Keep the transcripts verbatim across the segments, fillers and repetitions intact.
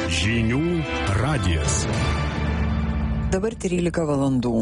Žinių radijas. Dabar trylika valandų.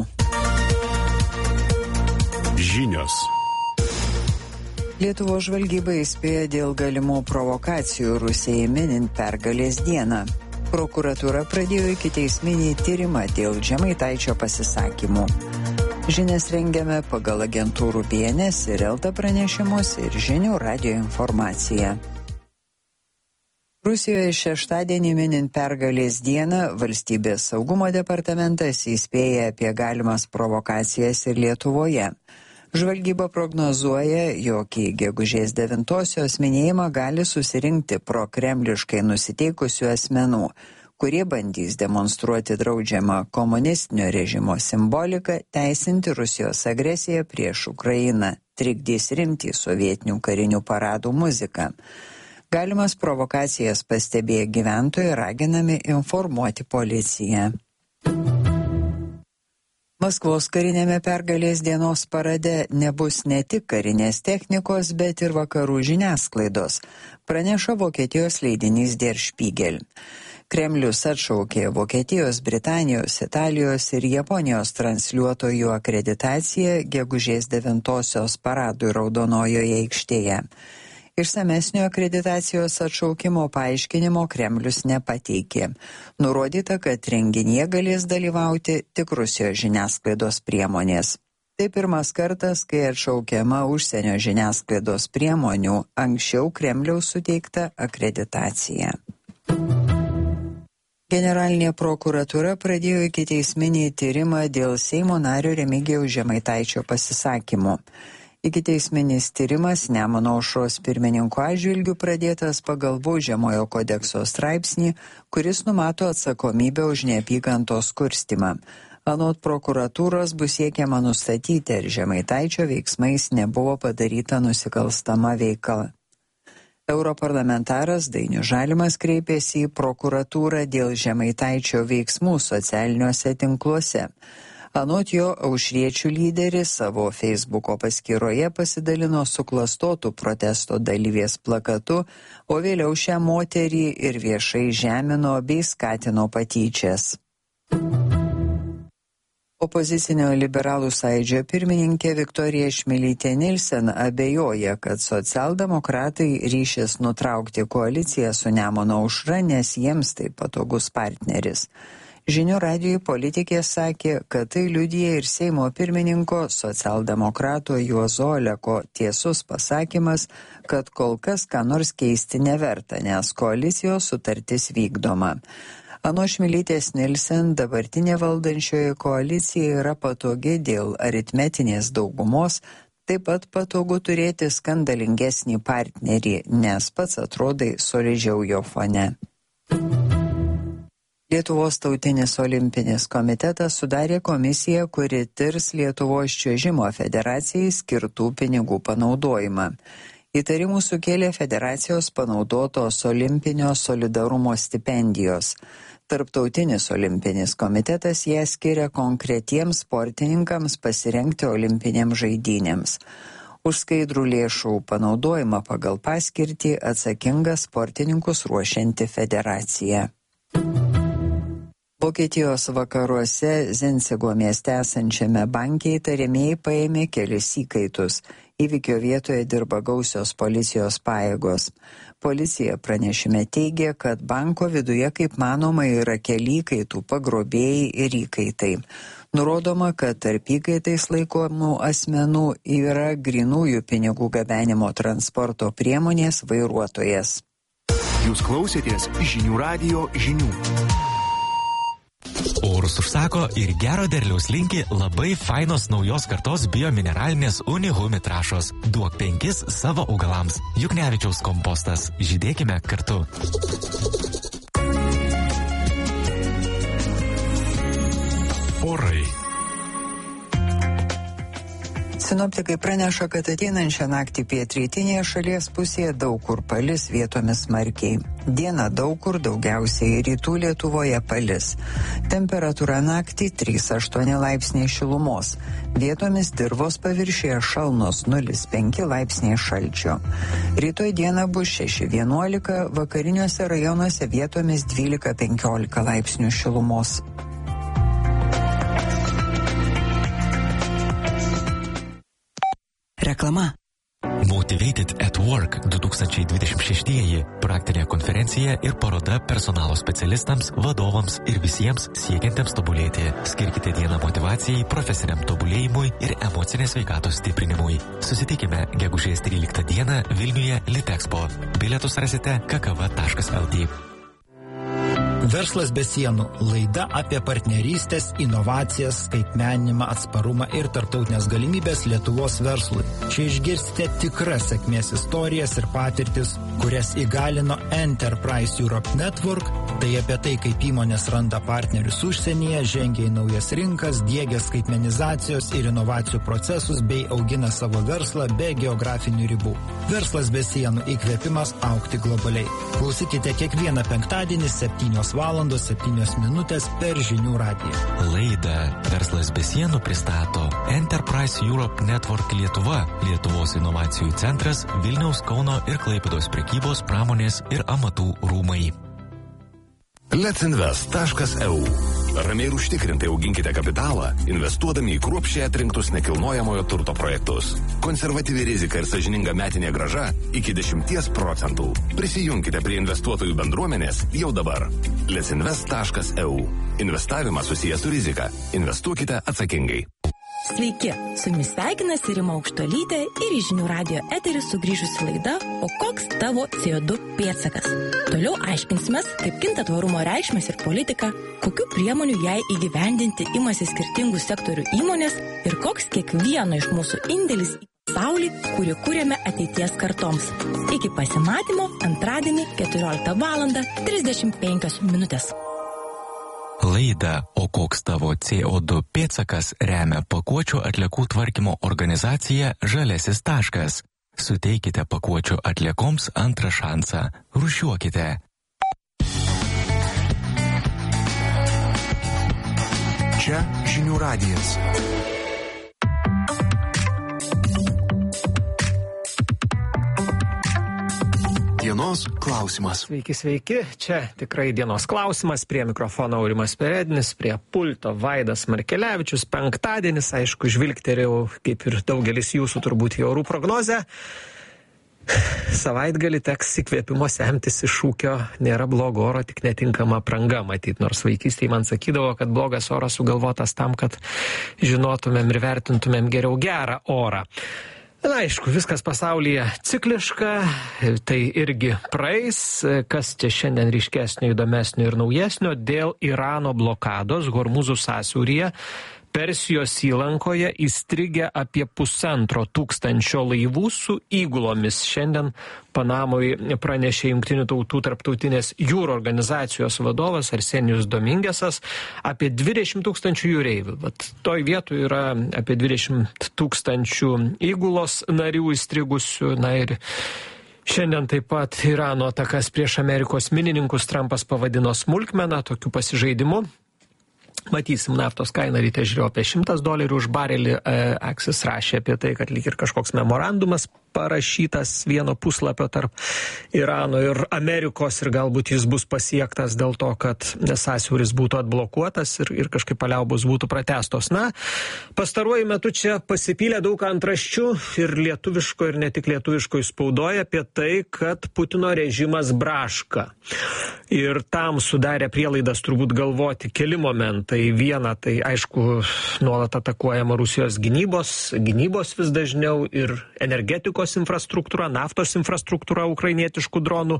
Žinios. Lietuvos žvalgyba įspėja dėl galimų provokacijų Rusijai minint pergalės dieną. Prokuratūra pradėjo ikiteisminį tyrimą dėl Žemaitaičio pasisakymų. Žinias rengiame pagal agentūrų B N S ir Elta pranešimus ir Žinių radijo informaciją. Rusijoje šeštadienį minint pergalės dieną Valstybės saugumo departamentas įspėja apie galimas provokacijas ir Lietuvoje. Žvalgyba prognozuoja, jog į gegužės devintosios minėjimą gali susirinkti prokremliškai nusiteikusių asmenų, kurie bandys demonstruoti draudžiamą komunistinio režimo simboliką, teisinti Rusijos agresiją prieš Ukrainą, trikdys rimtį sovietinių karinių paradų muziką. Galimas provokacijas pastebėję gyventojai raginami informuoti policiją. Maskvos karinėme pergalės dienos parade nebus ne tik karinės technikos, bet ir vakarų žiniasklaidos, praneša Vokietijos leidinys Der Spiegel. Kremlius atšaukė Vokietijos, Britanijos, Italijos ir Japonijos transliuotojų akreditaciją gegužės devintosios paradui Raudonojoje aikštėje. Išsamesnio akreditacijos atšaukimo paaiškinimo Kremlius nepateikė. Nurodyta, kad renginyje galės dalyvauti tik Rusijos žiniasklaidos priemonės. Tai pirmas kartas, kai atšaukiama užsienio žiniasklaidos priemonių anksčiau Kremliaus suteikta akreditacija. Generalinė prokuratūra pradėjo ikiteisminį tyrimą dėl Seimo nario Remigijaus Žemaitaičio pasisakymų. Ikiteisminis tyrimas Nemuno aušros pirmininko atžvilgiu pradėtas pagal Baudžiamojo kodekso straipsnį, kuris numato atsakomybę už neapykantos kurstymą. Anot prokuratūros bus siekiama nustatyti, ar Žemaitaičio veiksmais nebuvo padaryta nusikalstama veika. Europarlamentaras Dainius Žalimas kreipėsi į prokuratūrą dėl Žemaitaičio veiksmų socialiniuose tinkluose. Anot jo, aušriečių lyderis savo Facebooko paskyroje pasidalino suklastotų protesto dalyvės plakatu, o vėliau šią moterį ir viešai žemino bei skatino patyčias. Opozicinio liberalų sąjūdžio pirmininkė Viktorija Čmilytė Nilsen abejoja, kad socialdemokratai ryšis nutraukti koaliciją su Nemuno aušra, nes jiems tai patogus partneris. Žinių radijui politikė sakė, kad tai liudija ir Seimo pirmininko socialdemokrato Juozo Oleko tiesus pasakymas, kad kol kas ką nors keisti neverta, nes koalicijos sutartis vykdoma. Anot Čmilytės Nilsen, dabartinė valdančioji koalicija yra patogi dėl aritmetinės daugumos, taip pat patogu turėti skandalingesnį partnerį, nes pats atrodai solidžiau jo fone. Lietuvos tautinis olimpinis komitetas sudarė komisiją, kuri tirs Lietuvos čiuožimo federacijai skirtų pinigų panaudojimą. Įtarimų sukėlė federacijos panaudotos olimpinio solidarumo stipendijos. Tarptautinis olimpinis komitetas ją skiria konkretiems sportininkams pasirengti olimpinėms žaidynėms. Už skaidrų lėšų panaudojimą pagal paskirtį atsakinga sportininkus ruošianti federacija. Vokietijos vakaruose Zinsigo mieste esančiame banke įtariamieji paėmė kelis įkaitus. Įvykio vietoje dirba gausios policijos pajėgos. Policija pranešime teigia, kad banko viduje, kaip manoma, yra keli įkaitų pagrobėjai ir įkaitai. Nurodoma, kad tarp įkaitais laikomų asmenų yra grynųjų pinigų gabenimo transporto priemonės vairuotojas. Jūs klausėtės Žinių radijo žinių. Orus užsako ir gero derliaus linki labai fainos naujos kartos biomineralinės Unihumi trąšos. Duok penkis savo augalams. Juknevičiaus kompostas. Žydėkime kartu. Orai. Sinoptikai praneša, kad ateinančią naktį pietrytinėje šalies pusėje daug kur palis, vietomis smarkiai. Dieną daug kur, daugiausiai rytų Lietuvoje palis. Temperatūra naktį trys aštuoni laipsniai šilumos. Vietomis dirvos paviršiuje šalnos nulis penki laipsniai šalčio. Rytoj dieną bus šeši vienuolika, vakariniuose rajonuose vietomis dvylika penkiolika laipsnių šilumos. Reklama. Motivated at Work du tūkstančiai dvidešimt šeštieji praktinė konferencija ir paroda personalo specialistams, vadovams ir visiems siekiantiems tobulėti. Skirkite dieną motivacijai, profesiniam tobulėjimui ir emocinės sveikatos stiprinimui. Susitikime gegužės tryliktą dieną Vilniuje Litexpo. Bilietus rasite kakava taškas lt. Verslas be sienų – laida apie partnerystės, inovacijas, skaitmeninimą, atsparumą ir tarptautinės galimybės Lietuvos verslui. Čia išgirsite tikras sėkmės istorijas ir patirtis, kurias įgalino Enterprise Europe Network. Tai apie tai, kaip įmonės randa partnerius užsienyje, žengia į naujas rinkas, diegia skaitmenizacijos ir inovacijų procesus bei augina savo verslą be geografinių ribų. Verslas be sienų – įkvėpimas augti globaliai. Klausykite kiekvieną penktadienį septynios valandos septynios minutės per Žinių radiją. Laidą Verslas be sienų pristato Enterprise Europe Network Lietuva, Lietuvos inovacijų centras, Vilniaus, Kauno ir Klaipėdos prekybos, pramonės ir amatų rūmai. letsinvest taškas e u. Ramiai ir užtikrintai auginkite kapitalą, investuodami į kruopščiai atrinktus nekilnojamojo turto projektus. Konservatyvi rizika ir sąžininga metinė grąža iki dešimties procentų. Prisijunkite prie investuotojų bendruomenės jau dabar. letsinvest taškas e u. Investavimas susijęs su rizika. Investuokite atsakingai. Sveiki, su jumis sveikinasi Rima Aukštuolytė ir į Žinių radijo eterį sugrįžusi laida O koks tavo C O du pėdsakas? Toliau aiškinsimės, kaip kinta tvarumo reikšmės ir politika, kokių priemonių jai įgyvendinti imasi skirtingų sektorių įmonės ir koks kiekvieno iš mūsų indėlis į pasaulį, kurį kūrėme ateities kartoms. Iki pasimatymo antradienį keturioliktą valandą trisdešimt penkios minutės. Laida O koks tavo C O du pėdsakas remia pakuočių atliekų tvarkymo organizacija Žaliasis taškas. Suteikite pakuočių atliekoms antrą šansą. Rūšiuokite. Čia Žinių radijas. Dienos klausimas. Sveiki, sveiki. Čia tikrai dienos klausimas. Prie mikrofono Aurimas Peredinis, prie pulto Vaidas Markelevičius. Penktadienis, aišku, žvilgterėjau, kaip ir daugelis jūsų turbūt į orų prognozę. Savaitgalį teks įkvėpimo semtis iš šūkio nėra blogo oro, tik netinkama apranga matyt. Nors vaikystėje man sakydavo, kad blogas oras sugalvotas tam, kad žinotumėm ir vertintumėm geriau gerą orą. Na, aišku, viskas pasaulyje cikliška, tai irgi praeis, kas čia šiandien ryškesnio, įdomesnio ir naujesnio, dėl Irano blokados Hormuzų sąsiauryje Persijos įlankoje įstrigę apie pusantro tūkstančio laivų su įgulomis. Šiandien Panamoje pranešė Jungtinių tautų tarptautinės jūrų organizacijos vadovas Arsenijus Domingesas apie dvidešimt tūkstančių jūreivių. Vat toj vietoj yra apie dvidešimt tūkstančių įgulos narių įstrigusių. Na ir šiandien taip pat Irano atakas prieš Amerikos minininkus Trumpas pavadino smulkmena, tokiu pasižaidimu. Matysim, naftos kaina ryte žiūrėjo apie šimtas dolerių už barelį. Aksis rašė apie tai, kad lyg ir kažkoks memorandumas parašytas vieno puslapio tarp Irano ir Amerikos ir galbūt jis bus pasiektas dėl to, kad sąsiauris būtų atblokuotas ir, ir kažkaip paliaubos būtų pratęstos. Na, pastaruoju metu čia pasipylė daug antraščių ir lietuviško ir ne tik lietuviško spaudoje apie tai, kad Putino režimas braška. Ir tam sudarė prielaidas turbūt galvoti keli momentai. Viena, tai aišku, nuolat atakuojama Rusijos gynybos, gynybos vis dažniau ir energetikos gynybos infrastruktūra, naftos infrastruktūra ukrainietiškų dronų.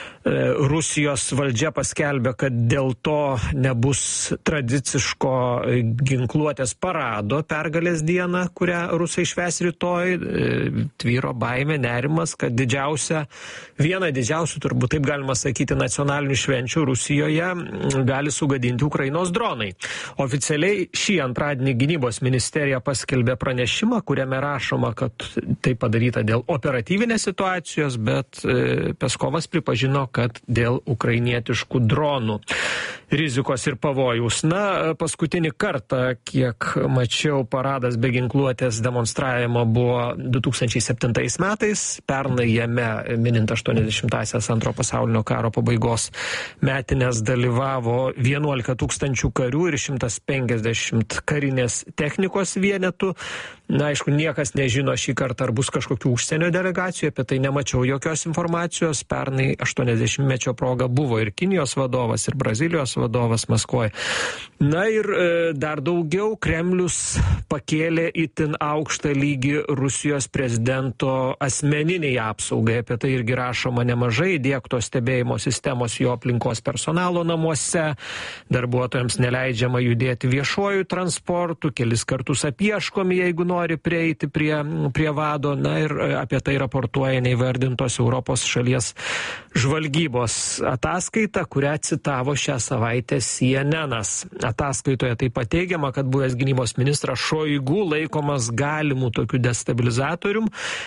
Rusijos valdžia paskelbė, kad dėl to nebus tradiciško ginkluotės parado pergalės dieną, kurią rusai švęs rytoj. Tvyro baimė, nerimas, kad didžiausia, viena didžiausių, turbūt taip galima sakyti, nacionalinių švenčių Rusijoje gali sugadinti Ukrainos dronai. Oficialiai šį antradienį gynybos ministerija paskelbė pranešimą, kuriame rašoma, kad tai padaryta dėl operatyvinės situacijos, bet Peskovas pripažino, kad dėl ukrainietiškų dronų rizikos ir pavojaus. Na, paskutinį kartą, kiek mačiau, paradas be ginkluotės demonstravimo buvo du tūkstančiai septintais metais. Pernai jame, minint aštuoniasdešimtąsias antro pasaulinio karo pabaigos metinės, dalyvavo vienuolika tūkstančių karių ir šimtas penkiasdešimt karinės technikos vienetų. Na, aišku, niekas nežino šį kartą, ar bus kažkokių užsienio delegacijų, apie tai nemačiau jokios informacijos. Pernai aštuoniasdešimtmečio proga buvo ir Kinijos vadovas, ir Brazilijos vadovas Maskvoje. Na ir e, dar daugiau, Kremlius pakėlė itin aukštą lygį Rusijos prezidento asmeniniai apsaugai. Apie tai irgi rašoma nemažai, įdiegtos stebėjimo sistemos jo aplinkos personalo namuose, darbuotojams neleidžiama judėti viešuoju transportu, kelis kartus apieškomi, jeigu nori prieiti prie, prie vado. Na ir apie tai raportuoja neįvardintos Europos šalies žvalgybos ataskaita, kurią citavo šią savaitę C N N-as. Ataskaitoje taip pat teigiama, kad buvęs gynybos ministras Šoigu laikomas galimų tokių destabilizatorium,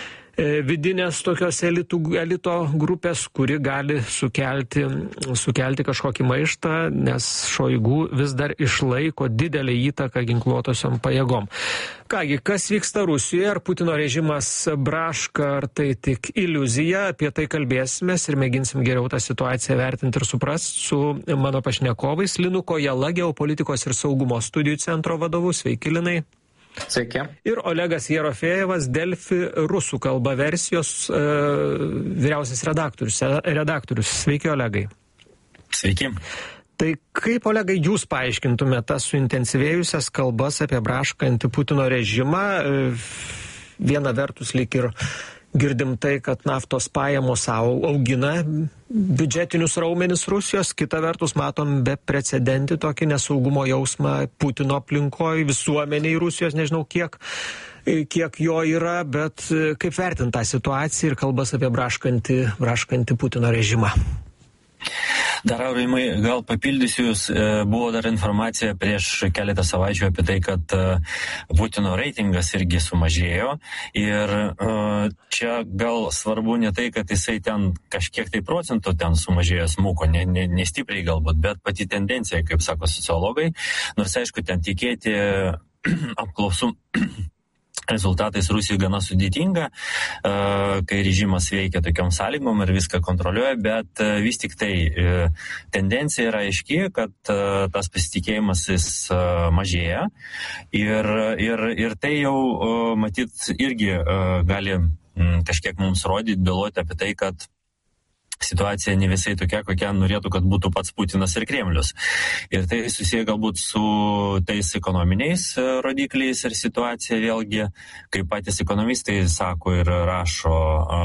vidinės tokios elitų, elito grupės, kuri gali sukelti, sukelti kažkokį maištą, nes Šoigu vis dar išlaiko didelę įtaką ginkluotosiom pajėgom. Kągi, kas vyksta Rusijoje, ar Putino režimas braška, ar tai tik iliuzija, apie tai kalbėsimės ir mėginsim geriau tą situaciją vertinti ir suprasti su mano pašnekovais. Linu Kojala, geopolitikos ir saugumo studijų centro vadovu. Sveiki, Linai. Sveiki. Ir Olegas Jerofejevas, Delfi rusų kalba versijos e, vyriausias redaktorius, redaktorius. Sveiki, Olegai. Sveiki. Tai kaip, Olegai, jūs paaiškintumėte tas suintensyvėjusias kalbas apie braškantį Putino režimą? Viena vertus lyg ir girdim tai, kad naftos pajamos augina biudžetinius raumenis Rusijos, kita vertus matom beprecedentį tokį nesaugumo jausmą Putino aplinkoje, visuomeniai Rusijos, nežinau kiek, kiek jo yra, bet kaip vertinti tą situaciją ir kalbas apie braškantį, braškantį Putino režimą? Dar, Aurimai, gal papildysiu jūs, buvo dar informacija prieš keletą savaičių apie tai, kad Putino reitingas irgi sumažėjo ir čia gal svarbu ne tai, kad jisai ten kažkiek tai procentų ten sumažėjo smuko, ne, ne, ne stipriai galbūt, bet pati tendencija, kaip sako sociologai, nors aišku, ten tikėti apklausų rezultatais Rusijai gana sudėtinga, kai režimas veikia tokiom sąlygom ir viską kontroliuoja, bet vis tik tai tendencija yra aiški, kad tas pasitikėjimas jis mažėja ir, ir, ir tai jau matyt irgi gali kažkiek mums rodyti, byloti apie tai, kad situacija ne visai tokia, kokia norėtų, kad būtų pats Putinas ir Kremlius. Ir tai susiję galbūt su tais ekonominiais rodikliais ir situacija vėlgi, kaip patys ekonomistai sako ir rašo,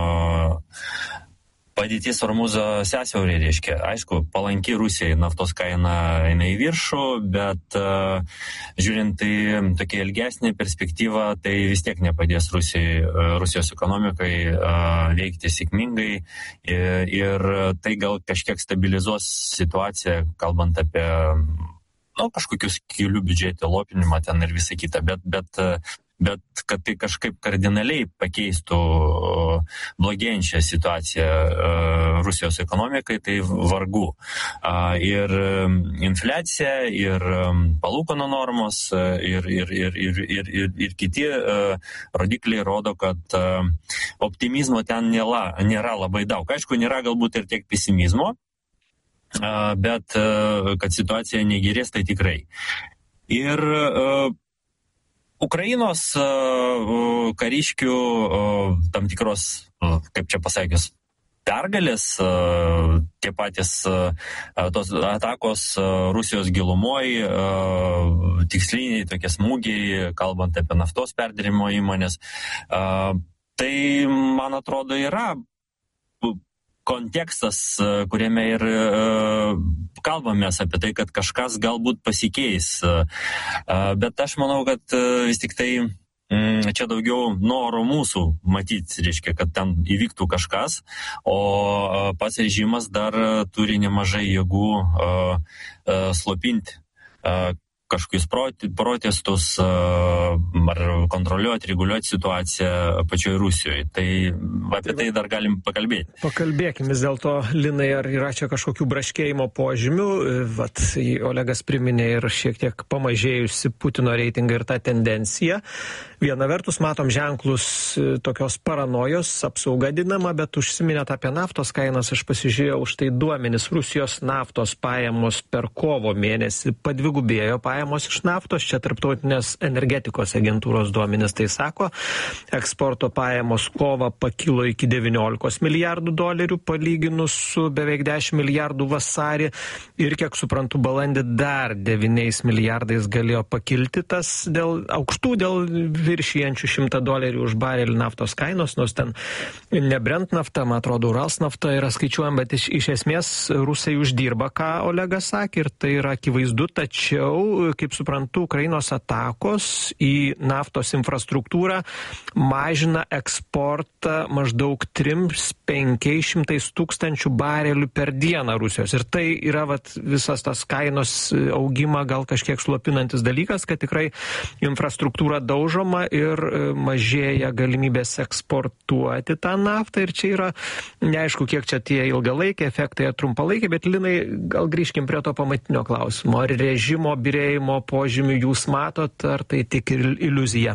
padėtis Ormuzo sąsiaurį reiškia. Aišku, palanki Rusijai naftos kaina eina į viršų, bet uh, žiūrint į tokia ilgesnė perspektyva, tai vis tiek nepadės Rusijai, uh, Rusijos ekonomikai uh, veikti sėkmingai ir, ir tai gal kažkiek stabilizuos situaciją, kalbant apie nu, kažkokius kelių biudžeto lopinimą ten ir visą kitą, bet, bet bet kad tai kažkaip kardinaliai pakeistų blogėjančią situaciją Rusijos ekonomikai, tai vargu. Ir infliacija, ir palūkanų normos, ir, ir, ir, ir, ir, ir, ir kiti rodikliai rodo, kad optimizmo ten nėra, nėra labai daug. Aišku, nėra galbūt ir tiek pesimizmo, bet kad situacija negerės, tai tikrai. Ir Ukrainos uh, kariškių uh, tam tikros, uh, kaip čia pasakius, pergalės, uh, tie patys uh, tos atakos uh, Rusijos gilumoje, uh, tiksliniai tokie smūgiai, kalbant apie naftos perdirbimo įmonės, uh, Tai, man atrodo, yra kontekstas, kuriame ir kalbamės apie tai, kad kažkas galbūt pasikeis. Bet aš manau, kad vis tik tai čia daugiau noro mūsų matyti, reiškia, kad ten įvyktų kažkas, o pats režimas dar turi nemažai jėgų slopinti kažkokius protestus ar kontroliuoti, reguliuoti situaciją pačioj Rusijoje. Tai apie tai dar galim pakalbėti. Pakalbėkim vis dėlto, Linai, ar yra čia kažkokių braškėjimo požymių? Vat, Olegas priminė ir šiek tiek pamažėjusi Putino reitingą ir tą tendenciją. Viena vertus matom ženklus tokios paranojos, apsauga didinama, bet užsiminėt apie naftos kainas, aš pasižiūrėjau už tai duomenis. Rusijos naftos pajamos per kovo mėnesį padvigubėjo pajamos iš naftos, čia tarptautinės energetikos agentūros duomenis tai sako. Eksporto pajamos kovą pakilo iki devyniolikos milijardų dolerių, palyginus su beveik dešimt milijardų vasarį. Ir kiek suprantu, balandį dar devyniais milijardais galėjo pakilti tas dėl aukštų, dėl viršijančių šimtą dolerių už barelį naftos kainos, nors ten ne Brent nafta, man atrodo, Urals nafta yra skaičiuojama, bet iš, iš esmės rusai uždirba, ką Olegas sakė, ir tai yra akivaizdu, tačiau, kaip suprantu, Ukrainos atakos į naftos infrastruktūrą mažina eksportą maždaug trims penkiais šimtais tūkstančių barelių per dieną Rusijos. Ir tai yra vat, visas tas kainos augimą gal kažkiek slopinantis dalykas, kad tikrai infrastruktūra daužoma ir mažėja galimybės eksportuoti tą naftą. Ir čia yra neaišku, kiek čia tie ilgalaikiai efektai, trumpalaikiai, bet Linai, gal grįžkim prie to pamatinio klausimo. Ar režimo birėjimo požymių jūs matot, ar tai tik iliuzija?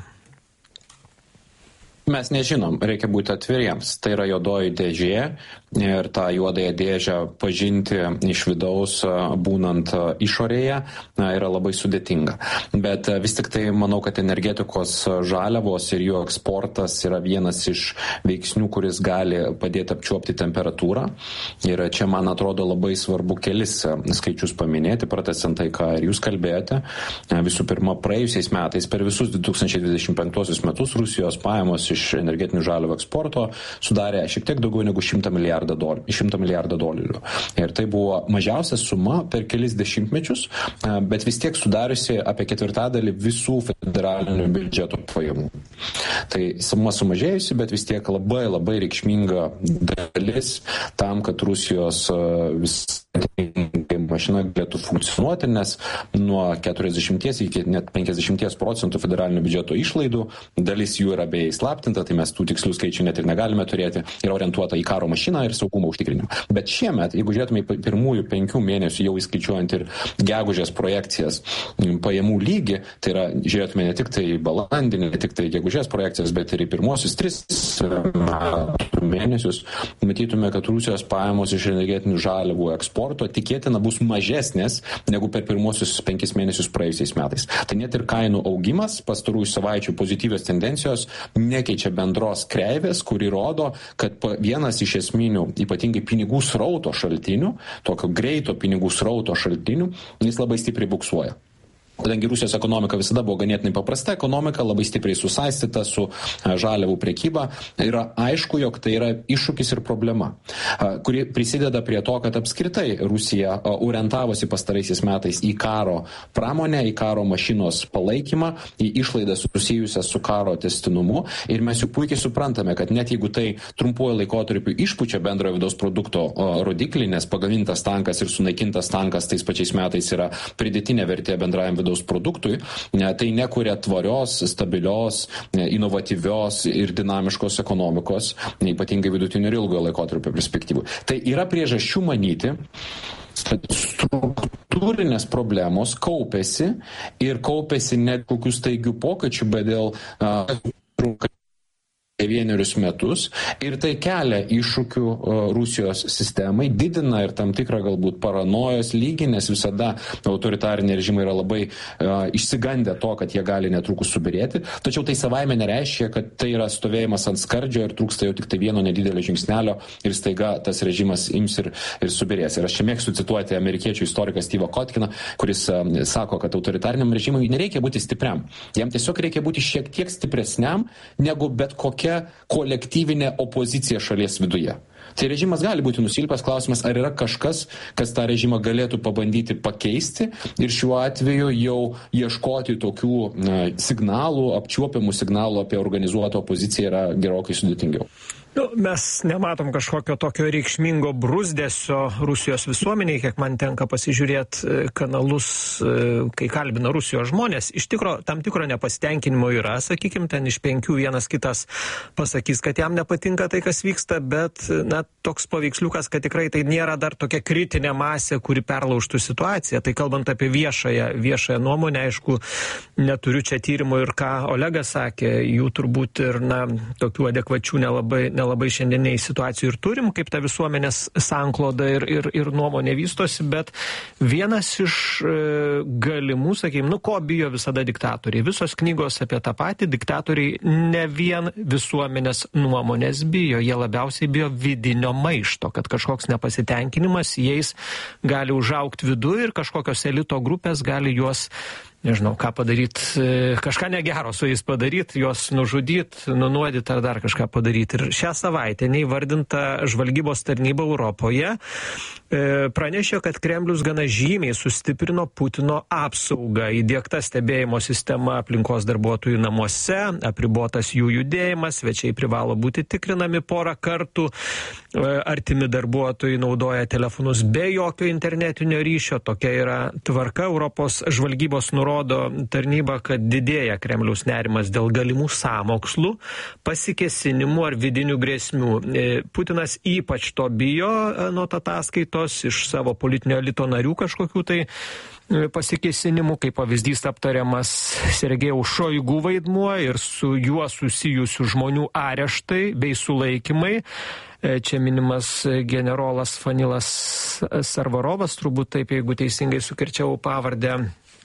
Mes nežinom, reikia būti atviriems. Tai yra juodoji dėžė ir tą juodąją dėžę pažinti iš vidaus, būnant išorėje, yra labai sudėtinga. Bet vis tik tai manau, kad energetikos žaliavos ir jų eksportas yra vienas iš veiksnių, kuris gali padėti apčiuopti temperatūrą. Ir čia, man atrodo, labai svarbu kelis skaičius paminėti, pratęsiant tai, ką ir jūs kalbėjote. Visų pirma, praėjusiais metais, per visus du tūkstančiai dvidešimt penktuosius metus, Rusijos pajamos iš energetinių žaliavų eksporto sudarė šiek tiek daugiau negu šimtą milijardą dolerių. Ir tai buvo mažiausia suma per kelis dešimtmečius, bet vis tiek sudariusi apie ketvirtadalį visų federalinių biudžeto pajamų. Tai suma sumažėjusi, bet vis tiek labai labai reikšminga dalis tam, kad Rusijos vis mašina galėtų funkcionuoti, nes nuo keturiasdešimties iki net penkiasdešimties procentų federalinio biudžeto išlaidų, dalis jų yra beje įslaptinta, tai mes tų tikslių skaičių net ir negalime turėti, yra orientuota į karo mašiną ir saugumo užtikrinimą. Bet šiemet, jeigu žiūrėtume į pirmųjų penkių mėnesių, jau įskaičiuojant ir gegužės projekcijas pajamų lygį, tai yra žiūrėtume ne tik tai balandį, ne tik tai gegužės projekcijas, bet ir į pirmosius tris mėnesius, matytume, kad Rusijos pajamos iš energetinių žaliavų eksporto tikėtina bus mažesnės negu per pirmosius penkis mėnesius praėjusiais metais. Tai net ir kainų augimas, pastarųjų savaičių pozityvios tendencijos nekeičia bendros kreivės, kuri rodo, kad vienas iš esminių, ypatingai pinigų srauto šaltinių, tokio greito pinigų srauto šaltinių, jis labai stipriai buksuoja. Kadangi Rusijos ekonomika visada buvo ganėtinai paprasta ekonomika, labai stipriai susaistyta su žaliavų prekyba, yra aišku, jog tai yra iššūkis ir problema, kuri prisideda prie to, kad apskritai Rusija orientavosi pastaraisiais metais į karo pramonę, į karo mašinos palaikymą, į išlaidas susijusias su karo tęstinumu. Ir mes jau puikiai suprantame, kad net jeigu tai trumpuoju laikotarpiu išpučia bendrojo vidaus produkto rodiklį, nes pagamintas tankas ir sunaikintas tankas tais pačiais metais yra pridėtinė vertė bendrajam vidaus produktui, tai nekuria tvarios, stabilios, inovatyvios ir dinamiškos ekonomikos, ypatingai vidutinio ir ilgojo laikotarpio perspektyvų. Tai yra priežasčių manyti, kad struktūrinės problemos kaupėsi ir kaupėsi net kokių staigių pokyčių, bet dėl uh, vienerius metus ir tai kelia iššūkių Rusijos sistemai, didina ir tam tikrą galbūt paranojos lygį, nes visada autoritariniai režimai yra labai uh, išsigandę to, kad jie gali netrukus subirėti. Tačiau tai savaime nereiškia, kad tai yra stovėjimas ant skardžio ir trūksta jau tik tai vieno nedidelio žingsnelio ir staiga tas režimas ims ir, ir subirės. Ir aš čia mėgstu cituoti amerikiečių istoriką Steve'ą Kotkiną, kuris uh, sako, kad autoritariniam režimui nereikia būti stipriam. Jam tiesiog reikia būti šiek tiek stipresniam negu bet kokia kolektyvinė opozicija šalies viduje. Tai režimas gali būti nusilpęs, klausimas, ar yra kažkas, kas tą režimą galėtų pabandyti pakeisti ir šiuo atveju jau ieškoti tokių na, signalų, apčiuopiamų signalų apie organizuotą opoziciją yra gerokai sudėtingiau. Nu, mes nematom kažkokio tokio reikšmingo brusdėsio Rusijos visuomeniai, kiek man tenka pasižiūrėti kanalus, kai kalbina Rusijos žmonės. Iš tikro, tam tikro nepasitenkinimo yra, sakykim, ten iš penkių vienas kitas pasakys, kad jam nepatinka tai, kas vyksta, bet na, toks paveiksliukas, kad tikrai tai nėra dar tokia kritinė masė, kuri perlaužtų situaciją. Tai kalbant apie viešąją, viešąją nuomonę, aišku, neturiu čia tyrimų ir ką Olegas sakė, jų turbūt ir na, tokių adekvačių nelabai, nelabai šiandieniai situacijų ir turim, kaip ta visuomenės sankloda ir, ir, ir nuomonė vystosi, bet vienas iš e, galimų, sakykime, nu ko bijo visada diktatoriai. Visos knygos apie tą patį, diktatoriai ne vien visuomenės nuomonės bijo, jie labiausiai bijo vidinio maišto, kad kažkoks nepasitenkinimas jais gali užaugti viduje ir kažkokios elito grupės gali juos nežinau, ką padaryti, kažką negero su jais padaryti, juos nužudyti, nunuodyti ar dar kažką padaryti. Ir šią savaitę neįvardinta žvalgybos tarnyba Europoje pranešė, kad Kremlius gana žymiai sustiprino Putino apsaugą, įdiegta stebėjimo sistema aplinkos darbuotojų namuose, apribotas jų judėjimas, svečiai privalo būti tikrinami porą kartų, artimi darbuotojai naudoja telefonus be jokio internetinio ryšio, tokia yra tvarka. Europos žvalgybos nurodo tarnyba, kad didėja Kremliaus nerimas dėl galimų sąmokslų, pasikesinimų ar vidinių grėsmių. Putinas ypač to bijo nuo ataskaitos iš savo politinio elito narių kažkokių tai pasikesinimų, kaip pavyzdys aptariamas Sergejaus Šoigu vaidmuo ir su juo susijusių žmonių areštai bei sulaikymai. Čia minimas generolas Fanilas Sarvarovas, turbūt taip, jeigu teisingai sukirčiau pavardę,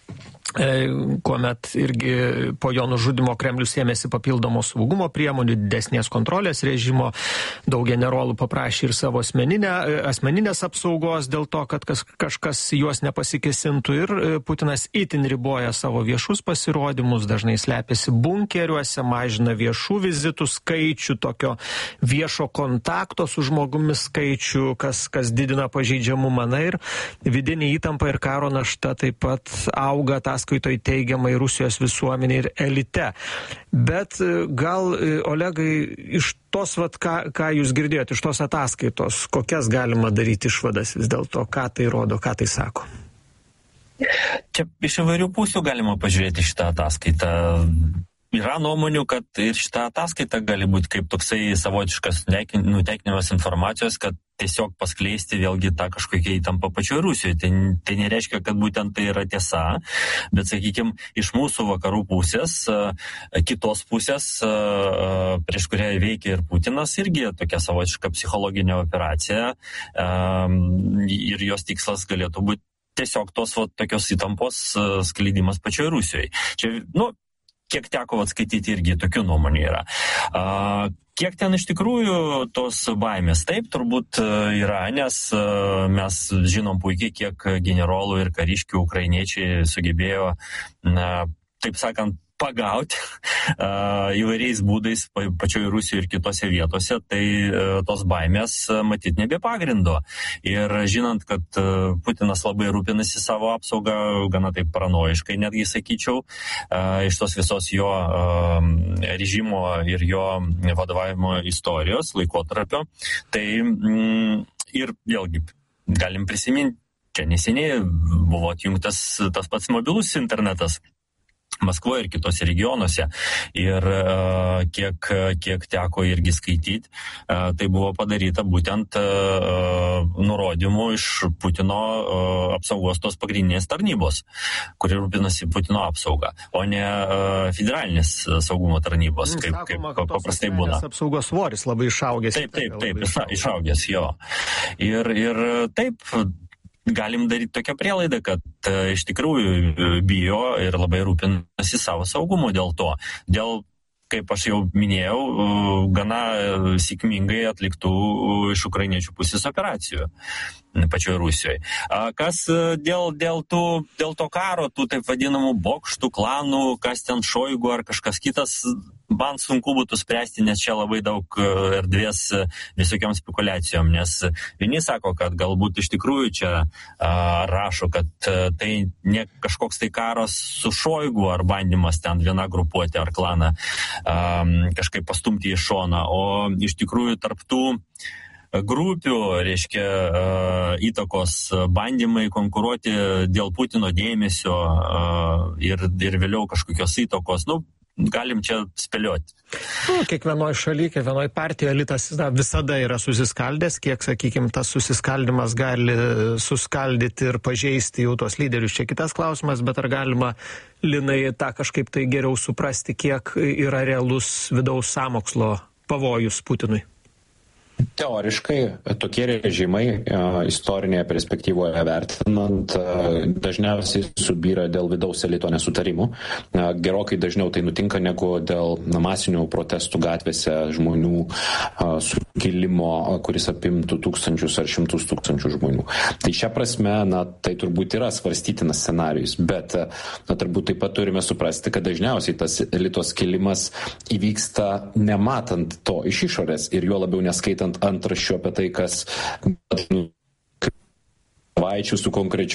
kuomet irgi po jo nužudimo Kremlius ėmėsi papildomo saugumo priemonių, didesnės kontrolės režimo, daug generolų paprašė ir savo asmeninę, asmeninės apsaugos dėl to, kad kas, kažkas juos nepasikesintų ir Putinas itin riboja savo viešus pasirodymus, dažnai slepiasi bunkeriuose, mažina viešų vizitų skaičių, tokio viešo kontakto su žmogumi skaičių, kas, kas didina pažeidžiamumą. Na ir vidinė įtampa ir karo našta taip pat auga ataskaitoj teigiamai Rusijos visuomenė ir elite. Bet gal, Olegai, iš tos, vat, ką, ką jūs girdėjote, iš tos ataskaitos, kokias galima daryti išvadas vis dėlto, ką tai rodo, ką tai sako? Čia iš įvairių pusių galima pažiūrėti šitą ataskaitą. Yra nuomonių, kad ir šitą ataskaitą gali būti kaip toksai savotiškas nutekinimas informacijos, kad tiesiog paskleisti vėlgi tą kažkokią įtampą pačioje Rusijoje. Tai, tai nereiškia, kad būtent tai yra tiesa, bet, sakykime, iš mūsų vakarų pusės, kitos pusės, prieš kurią veikia ir Putinas, irgi tokia savotiška psichologinė operacija ir jos tikslas galėtų būti tiesiog tos va, tokios įtampos skleidimas pačioje Rusijoje. Čia, nu, kiek teko atskaityti irgi tokių nuomonių yra. A, kiek ten iš tikrųjų tos baimės? Taip, turbūt yra, nes mes žinom puikiai, kiek generolų ir kariškių ukrainiečiai sugebėjo, na, taip sakant, pagauti uh, įvairiais būdais pa, pačioje Rusijoje ir kitose vietose, tai uh, tos baimės uh, matyt nebe pagrindo. Ir žinant, kad uh, Putinas labai rūpinasi savo apsaugą, gana taip paranoiškai netgi sakyčiau, uh, iš tos visos jo uh, režimo ir jo vadovavimo istorijos laikotarpio, tai mm, ir vėlgi galim prisiminti, čia neseniai buvo atjungtas tas pats mobilus internetas Maskvoje ir kitose regionuose. Ir uh, kiek, kiek teko irgi skaityti, uh, tai buvo padaryta būtent uh, nurodymų iš Putino uh, apsaugos tos pagrindinės tarnybos, kuri rūpinasi Putino apsaugą, o ne uh, federalinės saugumo tarnybos, kaip, Sakoma, kaip paprastai būna. Apsaugos svoris labai išaugęs. Taip, taip, taip, išaugęs, išaugęs jo. Ir, ir taip, galim daryti tokią prielaidą, kad e, iš tikrųjų bijo ir labai rūpinasi savo saugumu dėl to. Dėl, kaip aš jau minėjau, gana sėkmingai atliktų iš ukrainiečių pusės operacijų pačioje Rusijoje. Kas dėl, dėl, tų, dėl to karo, tų taip vadinamų bokštų, klanų, kas ten Šoigu ar kažkas kitas, man sunku būtų spręsti, nes čia labai daug erdvės visokiom spekulacijom, nes vieni sako, kad galbūt iš tikrųjų čia a, rašo, kad a, tai ne kažkoks tai karas su Šoigu ar bandymas ten viena grupuotė ar klaną a, kažkaip pastumti į šoną, o iš tikrųjų tarptų grupių, reiškia, įtakos bandymai konkuruoti dėl Putino dėmesio ir, ir vėliau kažkokios įtakos, nu, galim čia spėlioti. Nu, kiekvienoje šalyje, kiekvienoje partijoje elitas na, visada yra susiskaldęs, kiek, sakykime, tas susiskaldimas gali suskaldyti ir pažeisti jau tos lyderius. Čia kitas klausimas, bet ar galima, Linai, tą kažkaip tai geriau suprasti, kiek yra realus vidaus sąmokslo pavojus Putinui? Teoriškai tokie režimai istorinėje perspektyvoje vertinant dažniausiai subyra dėl vidaus elito nesutarimų. Gerokai dažniau tai nutinka negu dėl masinių protestų gatvėse žmonių sukilimo, kuris apimtų tūkstančius ar šimtus tūkstančių žmonių. Tai šia prasme, na, tai turbūt yra svarstytinas scenarijus, bet na, turbūt taip pat turime suprasti, kad dažniausiai tas elito skilimas įvyksta nematant to iš išorės ir juo labiau neskaitant antraščių apie tai, kas savaičių su konkrečiu